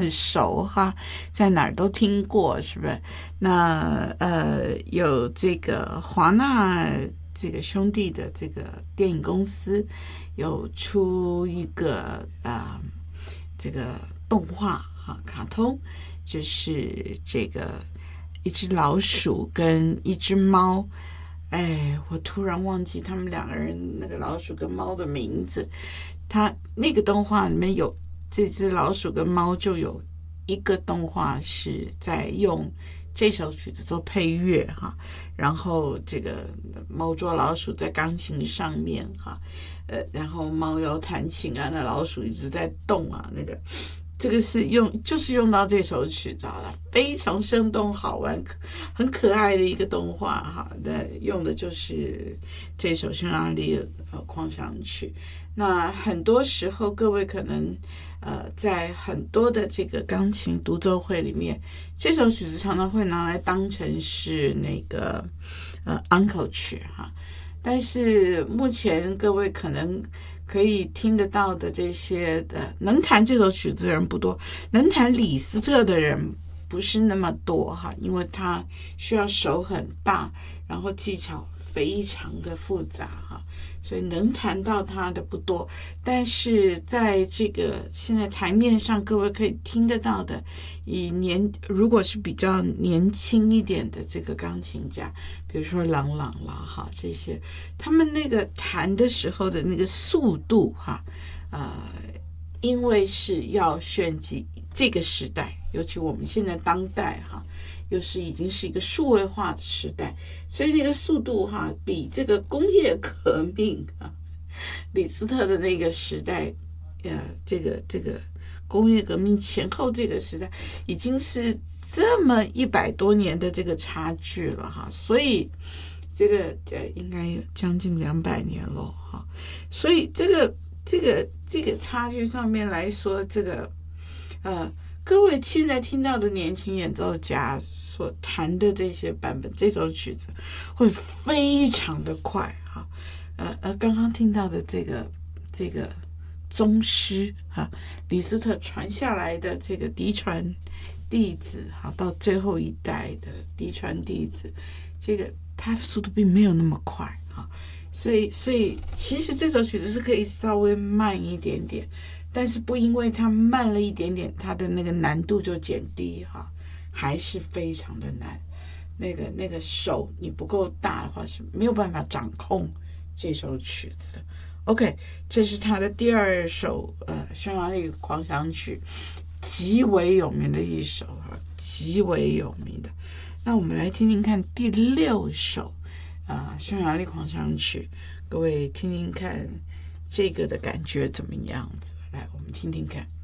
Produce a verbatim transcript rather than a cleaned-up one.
很熟哈，在哪儿都听过，是不是？那呃，有这个华纳这个兄弟的这个电影公司有出一个呃这个动画哈卡通，就是这个一只老鼠跟一只猫。哎，我突然忘记他们两个人那个老鼠跟猫的名字。他那个动画里面有这只老鼠跟猫，就有一个动画是在用这首曲子做配乐哈，然后这个猫捉老鼠在钢琴上面哈，呃，然后猫要弹琴啊，那老鼠一直在动啊，那个这个是用就是用到这首曲子了，非常生动好玩，很可爱的一个动画哈。那用的就是这首匈牙利呃狂想曲。那很多时候各位可能呃在很多的这个钢琴独奏会里面，这首曲子常常会拿来当成是那个呃 uncle 曲哈。但是目前各位可能可以听得到的这些的能弹这首曲子的人不多，能弹李斯特的人不是那么多哈，因为他需要手很大，然后技巧非常的复杂哈，所以能弹到他的不多。但是在这个现在台面上各位可以听得到的，以年如果是比较年轻一点的这个钢琴家，比如说郎朗啦哈，这些他们那个弹的时候的那个速度哈，呃，因为是要炫技这个时代，尤其我们现在当代哈，又是已经是一个数位化的时代，所以那个速度哈，比这个工业革命啊，李斯特的那个时代，呃，这个这个工业革命前后这个时代，已经是这么一百多年的这个差距了哈，所以这个呃应该有将近两百年了哈，所以这个这个这个差距上面来说，这个呃。各位现在听到的年轻演奏家所弹的这些版本，这首曲子会非常的快哈。呃呃，刚刚听到的这个这个宗师哈，李斯特传下来的这个嫡传弟子哈，到最后一代的嫡传弟子，这个他的速度并没有那么快哈，所以所以其实这首曲子是可以稍微慢一点点。但是不因为它慢了一点点，它的那个难度就减低哈，还是非常的难。那个那个手你不够大的话是没有办法掌控这首曲子的。OK， 这是他的第二首呃匈牙利狂想曲，极为有名的一首哈，极为有名的。那我们来听听看第六首啊、呃、匈牙利狂想曲，各位听听看这个的感觉怎么样子？来，我们听听看。